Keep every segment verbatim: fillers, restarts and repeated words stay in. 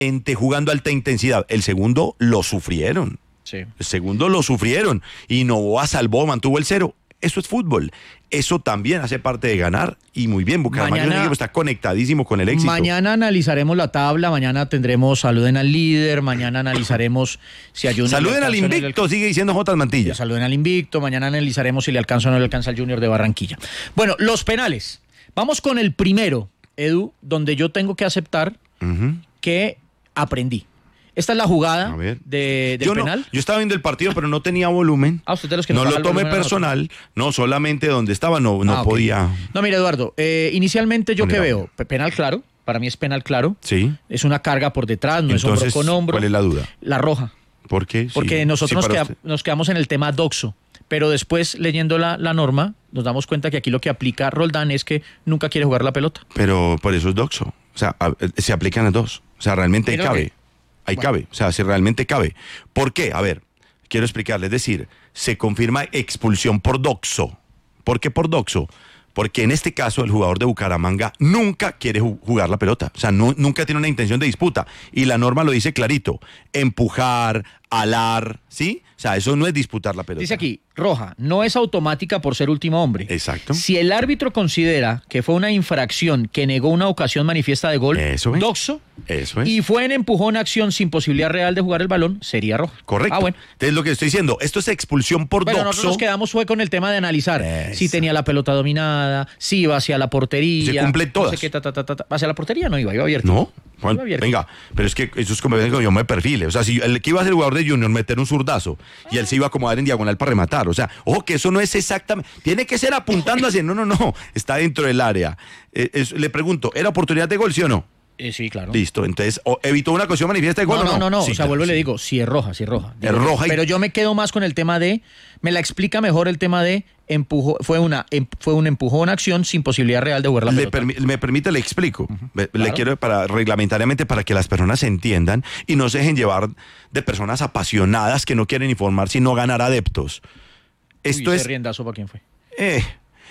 jugando a alta intensidad. El segundo lo sufrieron. Sí. El segundo lo sufrieron. Y Novoa salvó, mantuvo el cero. Eso es fútbol. Eso también hace parte de ganar. Y muy bien, Bucaramanga mañana, es un equipo está conectadísimo con el éxito. Mañana analizaremos la tabla, mañana tendremos saluden al líder, mañana analizaremos si a Junior... Saluden al invicto, sigue diciendo Jotas Mantilla. Saluden al invicto, mañana analizaremos si le alcanza o no le alcanza al Junior de Barranquilla. Bueno, los penales. Vamos con el primero, Edu, donde yo tengo que aceptar uh-huh. que aprendí. Esta es la jugada de, del yo penal. No, yo estaba viendo el partido, pero no tenía volumen. Ah, usted de los que no lo tomé personal. No, solamente donde estaba no, no ah, okay. podía. No, mire, Eduardo, eh, inicialmente yo que veo, penal claro, para mí es penal claro. Sí. Es una carga por detrás, no Entonces, es hombro con hombro. ¿cuál es la duda? La roja. ¿Por qué? Porque sí. nosotros sí, nos, queda, nos quedamos en el tema doxo. Pero después, leyendo la, la norma, nos damos cuenta que aquí lo que aplica Roldán es que nunca quiere jugar la pelota. Pero por eso es doxo. O sea, a, se aplican las dos. O sea, realmente Pero cabe. Que... Ahí bueno. cabe, o sea, si realmente cabe. ¿Por qué? A ver, quiero explicarles. Es decir, se confirma expulsión por doxo. ¿Por qué por doxo? Porque en este caso el jugador de Bucaramanga nunca quiere jugar la pelota. O sea, no, nunca tiene una intención de disputa. Y la norma lo dice clarito. Empujar, alar, ¿sí? O sea, eso no es disputar la pelota. Dice aquí, roja, no es automática por ser último hombre. Exacto. Si el árbitro considera que fue una infracción que negó una ocasión manifiesta de gol, eso es. doxo, eso es. y fue en empujón acción sin posibilidad real de jugar el balón, sería roja. Correcto. Ah, bueno. Entonces lo que estoy diciendo, esto es expulsión por bueno, doxo. Nosotros nos quedamos fue con el tema de analizar eso. Si tenía la pelota dominada, si iba hacia la portería. Se cumplen todas. No sé qué, ta, ta, ta, ta. Hacia la portería no iba, iba abierto. No. Juan, venga, pero es que eso es como yo me perfile. O sea, si el que iba a ser el jugador de Junior meter un zurdazo y él se iba a acomodar en diagonal para rematar. O sea, ojo que eso no es exactamente. Tiene que ser apuntando hacia. No, no, no. Está dentro del área. Eh, es, le pregunto, ¿era oportunidad de gol, sí o no? Eh, sí, claro. Listo. Entonces, ¿evitó una ocasión manifiesta de gol no, o no? No, no, no. Sí, o sea, claro, vuelvo y sí. le digo, si es roja, si es roja. Es roja. Y... Pero yo me quedo más con el tema de. Me la explica mejor el tema de empujo. Fue una em, fue un empujón acción sin posibilidad real de jugar la le pelota. Permi- me permite, le explico. Uh-huh, le claro. quiero para reglamentariamente para que las personas se entiendan y no se dejen llevar de personas apasionadas que no quieren informar sino ganar adeptos. Esto Uy, es. ¿ese riendazo para quién fue? Eh,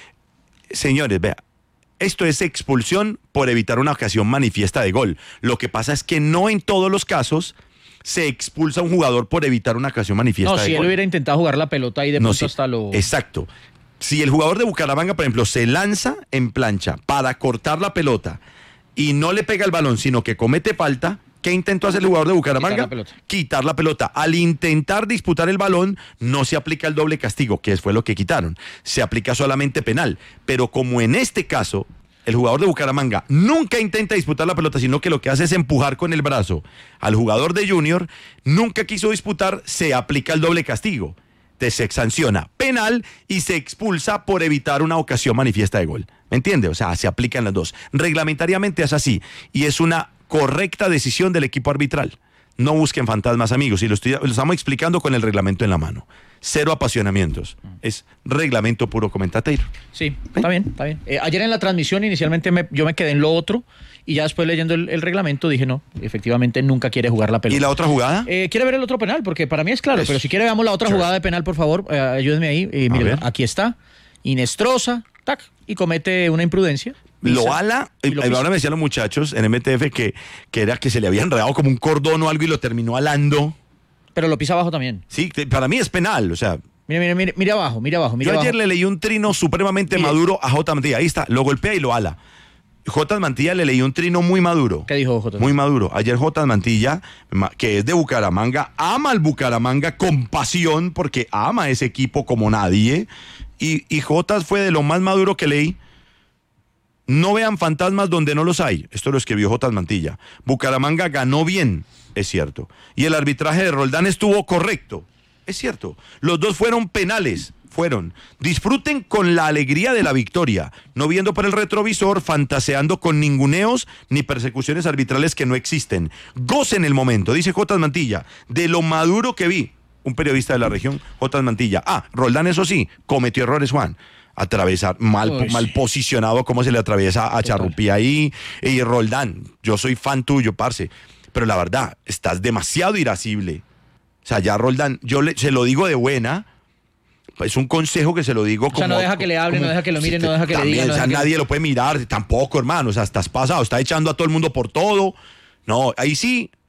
señores, vea. Esto es expulsión por evitar una ocasión manifiesta de gol. Lo que pasa es que no en todos los casos se expulsa a un jugador por evitar una ocasión manifiesta no, de si gol. No, si él hubiera intentado jugar la pelota y de no, pronto sí, hasta lo... Exacto. Si el jugador de Bucaramanga, por ejemplo, se lanza en plancha para cortar la pelota y no le pega el balón, sino que comete falta, ¿qué intentó hacer el jugador de Bucaramanga? Quitar la pelota. Quitar la pelota. Al intentar disputar el balón, no se aplica el doble castigo, que fue lo que quitaron. Se aplica solamente penal. Pero como en este caso, el jugador de Bucaramanga nunca intenta disputar la pelota, sino que lo que hace es empujar con el brazo al jugador de Junior, nunca quiso disputar, se aplica el doble castigo. Te se sanciona penal y se expulsa por evitar una ocasión manifiesta de gol. ¿Me entiende? O sea, se aplican las dos. Reglamentariamente es así y es una correcta decisión del equipo arbitral. No busquen fantasmas, amigos, y lo, estoy, lo estamos explicando con el reglamento en la mano. Cero apasionamientos. Es reglamento puro, comentateiro. Sí, ¿Eh? está bien, está bien. Eh, ayer en la transmisión inicialmente me, yo me quedé en lo otro y ya después leyendo el, el reglamento dije no, efectivamente nunca quiere jugar la pelota. ¿Y la otra jugada? Eh, quiere ver el otro penal porque para mí es claro, es... pero si quiere veamos la otra sure. jugada de penal, por favor, eh, ayúdenme ahí. Eh, mire, aquí está, Inestrosa, tac, y comete una imprudencia. Lo ala, y lo ahora me decían los muchachos en M T F que, que era que se le había enredado como un cordón o algo y lo terminó alando. Pero lo pisa abajo también. Sí, para mí es penal, o sea. Mire, mire, mire, mire abajo, mire abajo. Mire yo abajo. ayer le leí un trino supremamente mire. maduro a J. Mantilla, ahí está, lo golpea y lo ala. J. Mantilla le leí un trino muy maduro. ¿Qué dijo J? Muy maduro. Ayer J. Mantilla, que es de Bucaramanga, ama al Bucaramanga con pasión porque ama a ese equipo como nadie. Y, y J. fue de lo más maduro que leí. No vean fantasmas donde no los hay. Esto lo escribió J. Mantilla. Bucaramanga ganó bien, es cierto. Y el arbitraje de Roldán estuvo correcto, es cierto. Los dos fueron penales, fueron. Disfruten con la alegría de la victoria, no viendo por el retrovisor, fantaseando con ninguneos ni persecuciones arbitrales que no existen. Gocen el momento, dice J. Mantilla, de lo maduro que vi. Un periodista de la región, J. Mantilla. Ah, Roldán, eso sí, cometió errores, Juan. Atravesar, mal, Uy, mal posicionado, cómo se le atraviesa a Charrupí ahí. Y Roldán, yo soy fan tuyo, parce, pero la verdad, estás demasiado irascible. O sea, ya Roldán, yo le, se lo digo de buena, es un consejo que se lo digo como... O sea, no deja que le hable, como, no deja que lo mire, no deja que también, le diga. No o sea, nadie que... lo puede mirar, tampoco, hermano, o sea, estás pasado, está echando a todo el mundo por todo. No, ahí sí,